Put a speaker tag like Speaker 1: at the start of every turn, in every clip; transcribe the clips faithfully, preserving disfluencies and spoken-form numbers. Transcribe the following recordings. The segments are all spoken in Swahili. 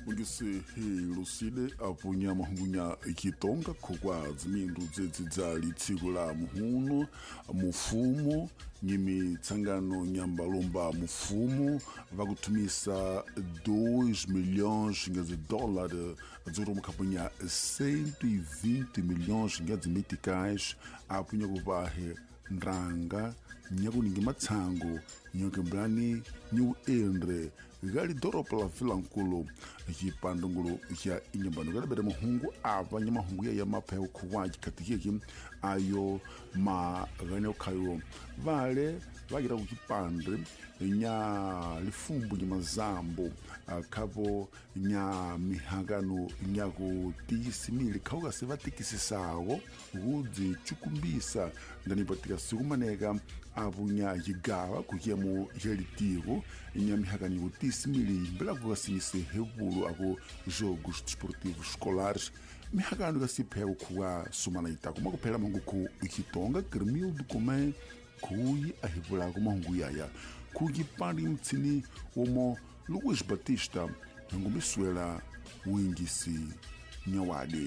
Speaker 1: Mungisi hi lusile apunya mahungunya ikitonga kwa zimindu zezi zali tsiku la muhuno mufumo nyimi tsangano nyambalomba mufumo vakutumisa dois milhões ngazi dólar zoro mukapunya cento e vinte milhões ngazi meticais apunya kuvahe ndranga nyakuningi matsango nyokembrani nyu endre gali doropa la filankulu hipandungulu ya inyambano gali bede mahungu ava nya mahungu ya mapeo kuwaji katikiki ayo ma ganyo kayo vale vagira kukipandre nya lifumbu nya mazambo kavo nya mihangano nya kutisimili kauga seva tikisisawo udzi chukumbisa ndani patika sikumaneka avunya yigawa kukia mu helitivo nya mihangano kutisimili mbela kukasinise hevulu ako jogos desportivos escolares mihangano kasipeo kuwa sumana itako makupela mangu ku ikitonga gremio do comé kui ahivula ku mahungu yaya kukipandi mtsini womo Luiz Batista ngumisuela wingisi nyawade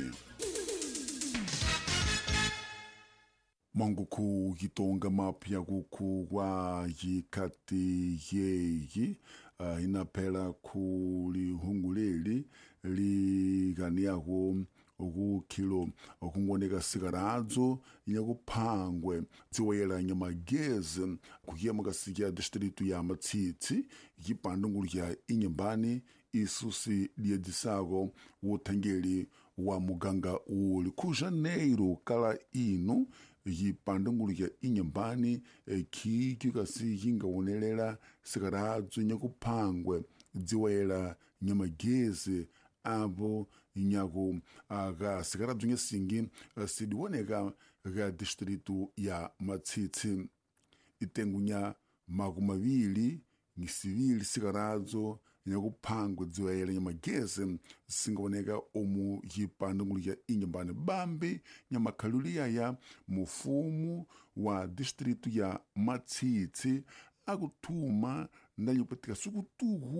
Speaker 1: mangu ku kitonga mapya kuku wa yikati yeyi uh, inapela kuli hunguleli liganiako oku kilo okungoneka sikaradzo inyakupangwe dziwayela nyamagezi kuyema kasikia distritu ya matsitsi ikipandungulu ya inyambani isusi liedzisako wotangeli wa muganga uli ku janeiro kala ino yipandungulu ya inyambani kiki kasi kingawonelela sikaradzo inyakupangwe dziwayela nyamagezi abo inyago aga sigara dunye singi sidiwoneka ga distritu ya matsitsi itengunya magumavili ngisivili sigarazo inyago pangwe dziwayela nyamagezi singawoneka omu yipandungulu ya inyambani bambi nyamakhaluliya ya mufumu wa distritu ya matsitsi akutuma ndanyupatika sukutuhu